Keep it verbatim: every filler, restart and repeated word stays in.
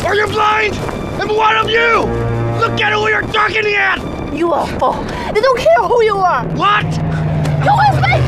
Are you blind? And what of you? Look at who you're talking at! You are a fool. They don't care who you are. What? You will make